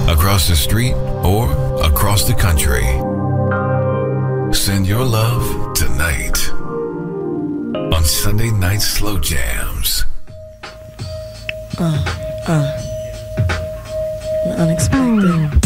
across the street, or across the country. Send your love tonight on Sunday Night Slow Jams. Unexpected.